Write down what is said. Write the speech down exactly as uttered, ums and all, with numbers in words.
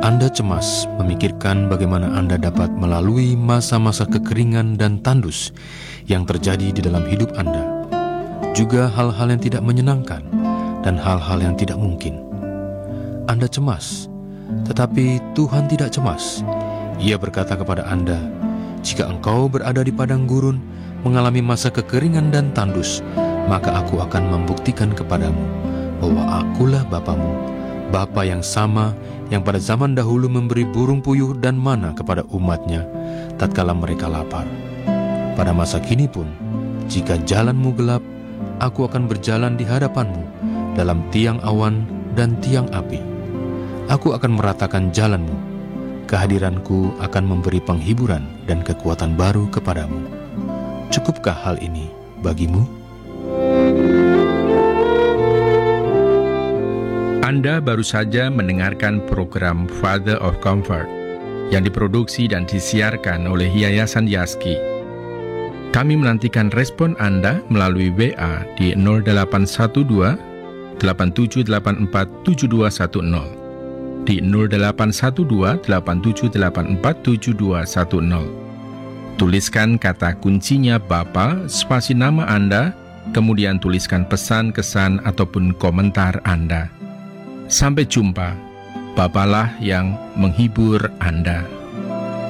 Anda cemas memikirkan bagaimana Anda dapat melalui masa-masa kekeringan dan tandus yang terjadi di dalam hidup Anda, juga hal-hal yang tidak menyenangkan dan hal-hal yang tidak mungkin. Anda cemas, tetapi Tuhan tidak cemas. Ia berkata kepada Anda, "Jika engkau berada di padang gurun, mengalami masa kekeringan dan tandus, maka aku akan membuktikan kepadamu bahwa akulah Bapamu, Bapa yang sama yang pada zaman dahulu memberi burung puyuh dan mana kepada umatnya tatkala mereka lapar. Pada masa kini pun, jika jalanmu gelap, aku akan berjalan di hadapanmu dalam tiang awan dan tiang api. Aku akan meratakan jalanmu. Kehadiranku akan memberi penghiburan dan kekuatan baru kepadamu." Cukupkah hal ini bagimu? Anda baru saja mendengarkan program Father of Comfort yang diproduksi dan disiarkan oleh Yayasan Yaski. Kami menantikan respon Anda melalui W A di nol delapan satu dua delapan tujuh delapan empat tujuh dua satu nol, di nol delapan satu dua delapan tujuh delapan empat tujuh dua satu nol. Tuliskan kata kuncinya Bapa, spasi nama Anda, kemudian tuliskan pesan, kesan, ataupun komentar Anda. Sampai jumpa, Bapalah yang menghibur Anda.